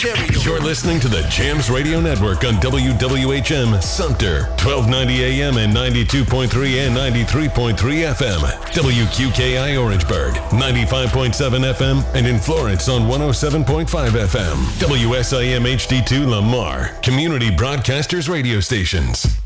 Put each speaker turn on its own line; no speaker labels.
stereo.
You're listening to the Jams Radio Network on WWHM Sumter, 1290 AM and 92.3 and 93.3 FM. WQKI Orangeburg, 95.7 FM, and in Florence on 107.5 FM. WSIM HD2 Lamar, Community Broadcasters Radio Stations.